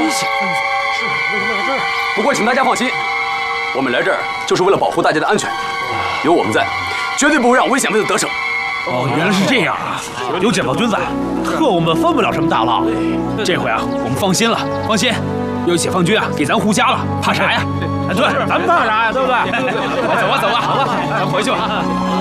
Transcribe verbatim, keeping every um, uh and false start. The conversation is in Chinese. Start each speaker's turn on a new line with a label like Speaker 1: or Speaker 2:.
Speaker 1: 险分子。
Speaker 2: 是，为什么来这儿？
Speaker 3: 不过请大家放心，我们来这儿就是为了保护大家的安全，有我们在，绝对不会让危险分子得逞。
Speaker 1: 哦，原来是这样啊！有解放军在，特务们分不了什么大浪。这回啊，我们放心了。放心，有解放军啊给咱护家了，怕啥呀？对，咱们怕啥呀？对不对？走吧，走吧，好吧，咱回去吧。